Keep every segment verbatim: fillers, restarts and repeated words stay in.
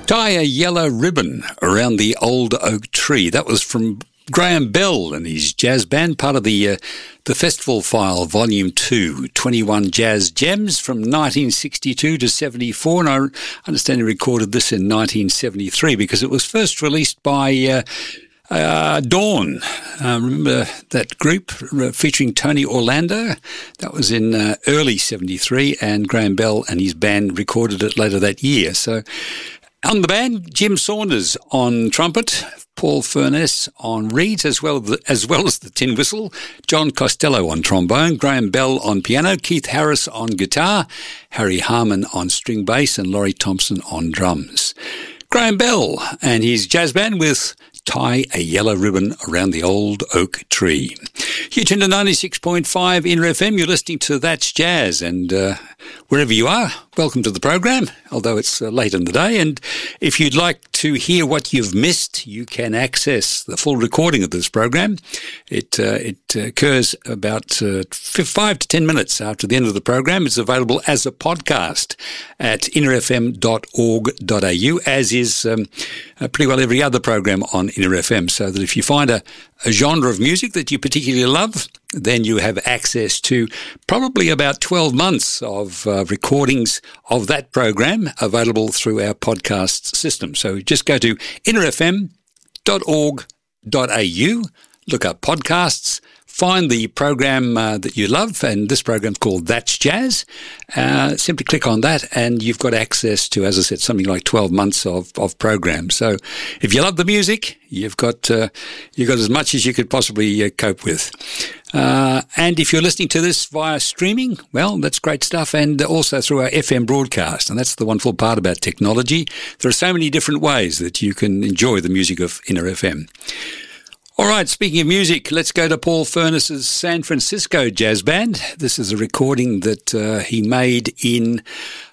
Tie a yellow ribbon around the old oak tree. That was from Graham Bell and his jazz band, part of the uh, the Festival File, Volume two, twenty-one Jazz Gems from nineteen sixty-two to seventy-four. And I understand he recorded this in nineteen seventy-three because it was first released by uh, uh, Dawn. Uh, remember that group featuring Tony Orlando? That was in uh, early seventy-threy, and Graham Bell and his band recorded it later that year. So on the band, Jim Saunders on trumpet, Paul Furness on reeds, as well, the, as well as the tin whistle, John Costello on trombone, Graham Bell on piano, Keith Harris on guitar, Harry Harman on string bass, and Laurie Thompson on drums. Graham Bell and his jazz band with Tie a Yellow Ribbon Around the Old Oak Tree. You're tuned to ninety-six point five Inner F M. You're listening to That's Jazz, and uh, wherever you are, welcome to the program, although it's uh, late in the day. And if you'd like to hear what you've missed, you can access the full recording of this program. It uh, it occurs about uh, five to ten minutes after the end of the program. It's available as a podcast at inner f m dot org dot a u, as is um, uh, pretty well every other program on Inner F M, so that if you find a, a genre of music that you particularly love, then you have access to probably about twelve months of uh, recordings of that program available through our podcast system. So just go to inner f m dot org dot a u, look up podcasts, find the program uh, that you love, and this program's called That's Jazz. Uh, simply click on that, and you've got access to, as I said, something like twelve months of, of programs. So if you love the music, you've got uh, you've got as much as you could possibly uh, cope with. Uh, and if you're listening to this via streaming, well, that's great stuff, and also through our F M broadcast. And that's the wonderful part about technology. There are so many different ways that you can enjoy the music of Inner F M. All right, speaking of music, let's go to Paul Furness's San Francisco Jazz Band. This is a recording that uh, he made in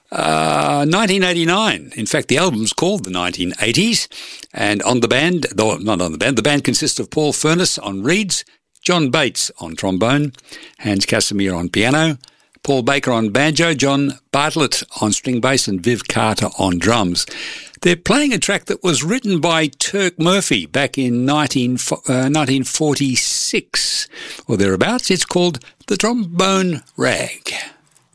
uh, nineteen eighty-nine. In fact, the album's called the nineteen eighties. And on the band, no, not on the band, the band consists of Paul Furness on reeds, John Bates on trombone, Hans Casimir on piano, Paul Baker on banjo, John Bartlett on string bass, and Viv Carter on drums. They're playing a track that was written by Turk Murphy back in nineteen, uh, nineteen forty-six or thereabouts. It's called The Trombone Rag.